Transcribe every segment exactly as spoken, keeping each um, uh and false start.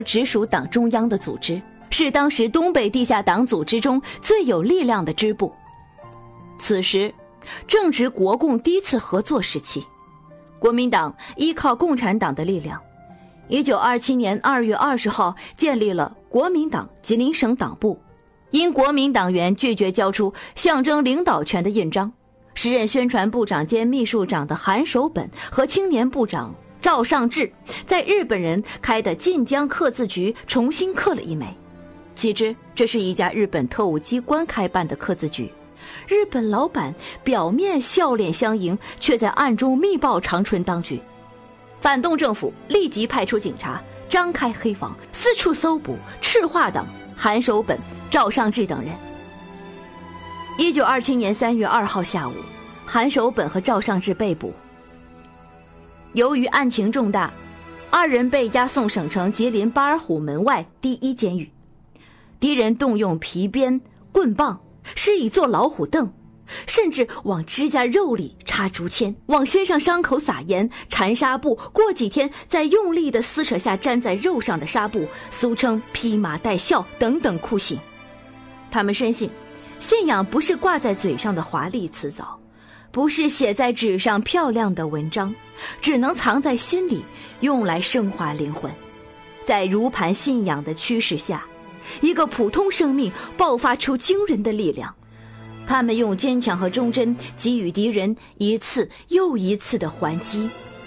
直属党中央的组织，是当时东北地下党组织中最有力量的支部。此时正值国共第一次合作时期，国民党依靠共产党的力量，一九二七年二月二十号建立了国民党吉林省党部。因国民党员拒绝交出象征领导权的印章，时任宣传部长兼秘书长的韩守本和青年部长赵尚志在日本人开的晋江刻字局重新刻了一枚。岂知这是一家日本特务机关开办的刻字局，日本老板表面笑脸相迎，却在暗中密报长春当局。反动政府立即派出警察张开黑房，四处搜捕赤化党韩守本、赵尚志等人。一九二七年三月二号下午，韩守本和赵尚志被捕。由于案情重大，二人被押送省城吉林巴尔虎门外第一监狱。敌人动用皮鞭、棍棒，施以做老虎凳，甚至往指甲肉里插竹签，往身上伤口撒盐、缠纱布，过几天再用力地撕扯下粘在肉上的纱布，俗称披麻戴孝等等酷刑。他们深信，信仰不是挂在嘴上的华丽辞藻，不是写在纸上漂亮的文章，只能藏在心里，用来升华灵魂。在如磐信仰的驱使下，一个普通生命爆发出惊人的力量。他们用坚强和忠贞给予敌人一次又一次的还击。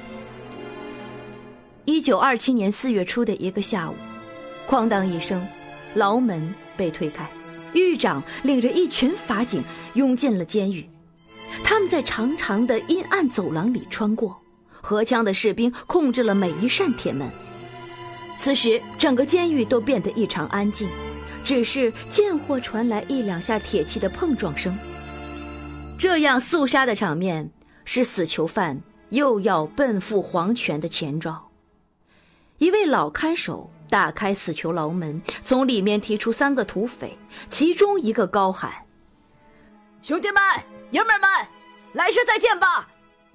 一九二七年四月初的一个下午，哐当一声，牢门被推开，狱长领着一群法警涌进了监狱。他们在长长的阴暗走廊里穿过，荷枪的士兵控制了每一扇铁门。此时整个监狱都变得异常安静，只是间或传来一两下铁器的碰撞声。这样肃杀的场面使死囚犯又要奔赴黄泉的前兆。一位老看守打开死囚牢门，从里面提出三个土匪，其中一个高喊：兄弟们，爷们儿们，来世再见吧！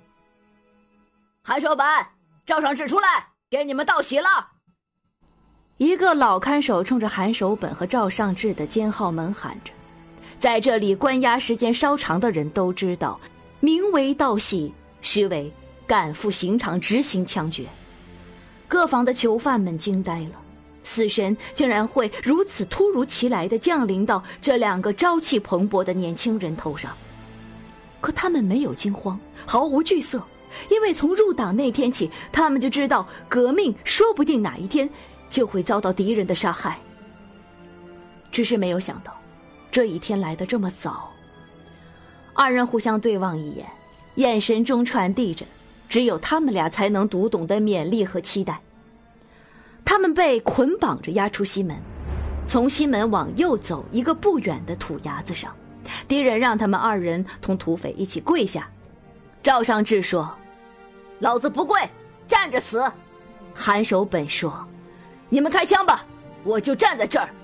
韩守本、赵尚志出来，给你们道喜了。一个老看守冲着韩守本和赵尚志的监号门喊着。在这里关押时间稍长的人都知道，名为道喜，实为赶赴刑场执行枪决。各房的囚犯们惊呆了，死神竟然会如此突如其来地降临到这两个朝气蓬勃的年轻人头上。可他们没有惊慌，毫无惧色，因为从入党那天起，他们就知道革命说不定哪一天就会遭到敌人的杀害。只是没有想到这一天来得这么早。二人互相对望一眼，眼神中传递着只有他们俩才能读懂的勉励和期待。他们被捆绑着押出西门，从西门往右走一个不远的土崖子上，敌人让他们二人同土匪一起跪下。赵尚志说：老子不跪，站着死。韩守本说：你们开枪吧，我就站在这儿。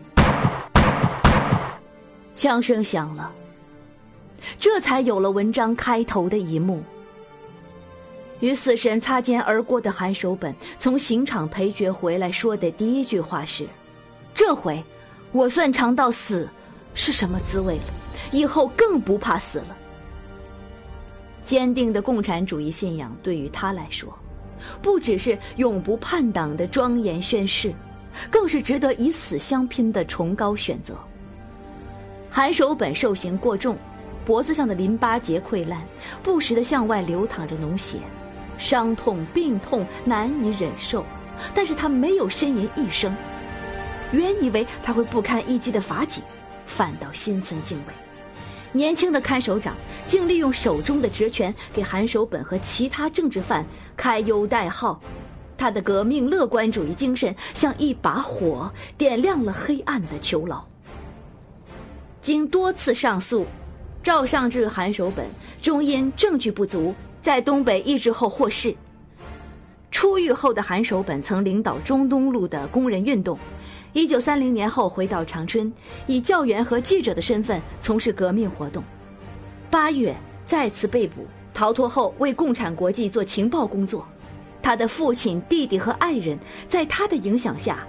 枪声响了，这才有了文章开头的一幕。与死神擦肩而过的韩守本从刑场陪决回来说的第一句话是：这回我算尝到死是什么滋味了，以后更不怕死了。坚定的共产主义信仰对于他来说，不只是永不叛党的庄严宣誓，更是值得以死相拼的崇高选择。韩守本受刑过重，脖子上的淋巴结溃烂，不时地向外流淌着脓血，伤痛病痛难以忍受，但是他没有呻吟一声。原以为他会不堪一击的法警，反倒心存敬畏。年轻的看守长竟利用手中的职权给韩守本和其他政治犯开优待号。他的革命乐观主义精神像一把火，点亮了黑暗的囚牢。经多次上诉，赵尚志、韩守本终因证据不足，在东北抑制后获释。出狱后的韩守本曾领导中东路的工人运动，一九三零年后回到长春，以教员和记者的身份从事革命活动。八月再次被捕，逃脱后为共产国际做情报工作。 他的父亲、弟弟和爱人在他的影响下